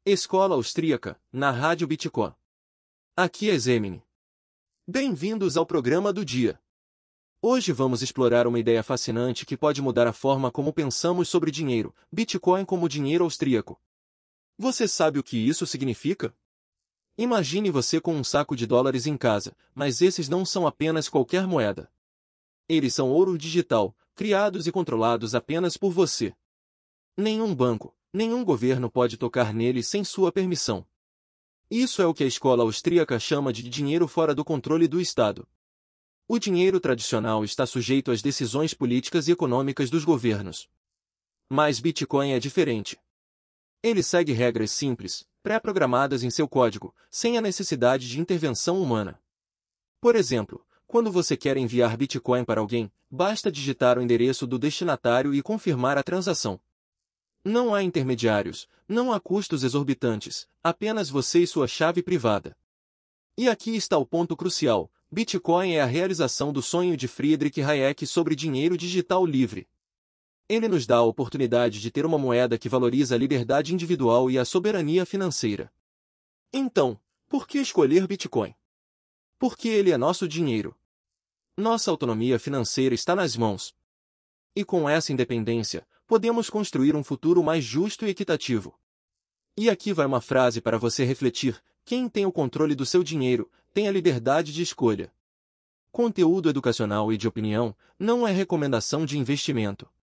Escola Austríaca, na Rádio Bitcoin. Aqui é Zemini. Bem-vindos ao programa do dia. Hoje vamos explorar uma ideia fascinante que pode mudar a forma como pensamos sobre dinheiro, Bitcoin como dinheiro austríaco. Você sabe o que isso significa? Imagine você com um saco de dólares em casa, mas esses não são apenas qualquer moeda. Eles são ouro digital, criados e controlados apenas por você. Nenhum banco, nenhum governo pode tocar neles sem sua permissão. Isso é o que a escola austríaca chama de dinheiro fora do controle do Estado. O dinheiro tradicional está sujeito às decisões políticas e econômicas dos governos. Mas Bitcoin é diferente. Ele segue regras simples, pré-programadas em seu código, sem a necessidade de intervenção humana. Por exemplo, quando você quer enviar Bitcoin para alguém, basta digitar o endereço do destinatário e confirmar a transação. Não há intermediários, não há custos exorbitantes, apenas você e sua chave privada. E aqui está o ponto crucial: Bitcoin é a realização do sonho de Friedrich Hayek sobre dinheiro digital livre. Ele nos dá a oportunidade de ter uma moeda que valoriza a liberdade individual e a soberania financeira. Então, por que escolher Bitcoin? Porque ele é nosso dinheiro. Nossa autonomia financeira está nas mãos. E com essa independência, podemos construir um futuro mais justo e equitativo. E aqui vai uma frase para você refletir: quem tem o controle do seu dinheiro, tem a liberdade de escolha. Conteúdo educacional e de opinião, não é recomendação de investimento.